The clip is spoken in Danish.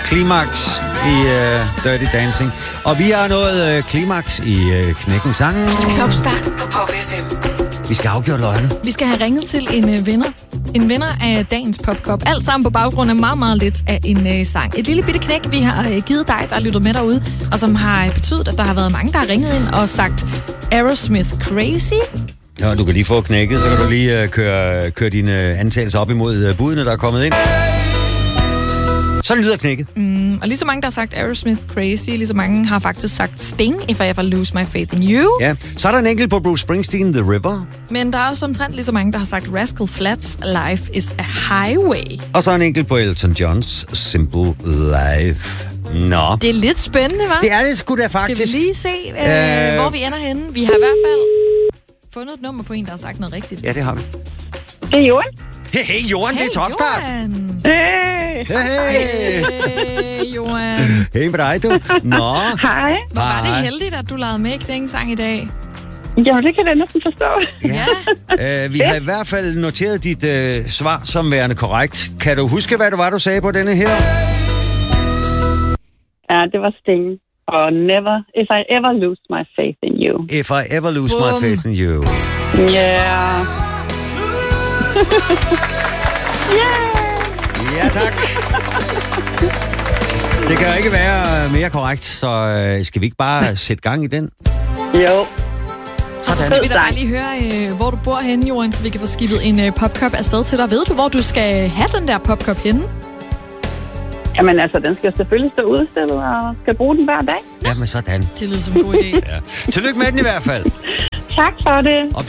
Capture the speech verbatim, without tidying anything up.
klimaks i uh, Dirty Dancing. Og vi har nået uh, klimaks i uh, Knækken Sangen. Topstart på Pop F M. Vi skal afgjøre løgne. Vi skal have ringet til en uh, vinder. En vinder af dagens Popcup. Alt sammen på baggrund af meget, meget lidt af en uh, sang. Et lille bitte knæk, vi har uh, givet dig, der er lyttet med derude, og som har uh, betydet, at der har været mange, der har ringet ind og sagt Aerosmith Crazy. Ja, du kan lige få knækket, så kan du lige uh, køre, køre dine uh, antagelser op imod uh, budene, der er kommet ind. Sådan lyder knækket. Mm, og lige så mange, der har sagt Aerosmith Crazy, lige så mange har faktisk sagt Sting, If I Ever Lose My Faith in You. Ja, så er der en enkelt på Bruce Springsteen, The River. Men der er også omtrent lige så mange, der har sagt Rascal Flatts, Life is a Highway. Og så er en enkelt på Elton Johns, Simple Life. Nå. Det er lidt spændende, hva'? Det er det sgu da faktisk. Skal vi lige se, øh, Øh. hvor vi ender henne? Vi har i hvert fald fundet et nummer på en, der har sagt noget rigtigt. Ja, det har vi. Det er Johan. Hey, hey, Johan, hey, det er Topstart. Johan. Hey. Hey, Hey, Johan. hey med dig, du. Nå. Hej. Hvor var det Hej. heldigt, at du lavede med i Knækken Sang i dag. Jamen, det kan jeg næsten forstå. Ja. Uh, vi har i hvert fald noteret dit uh, svar som værende korrekt. Kan du huske, hvad det var, du sagde på denne her? Ja, det var Sting. Og never, if I ever lose my faith in you. If I ever lose Boom. my faith in you. Yeah. Yeah. Ja, tak. Det kan jo ikke være mere korrekt, så uh, skal vi ikke bare sætte gang i den? Jo. Så skal vi da bare lige høre, øh, hvor du bor henne, Johan, så vi kan få skibet en øh, popcup afsted til dig. Ved du, hvor du skal have den der popcup henne? Jamen altså, den skal selvfølgelig stå udstillet og skal bruge den hver dag. Jamen sådan. Det lyder som en god idé. Ja. Tillykke med den i hvert fald. Tak for det. Og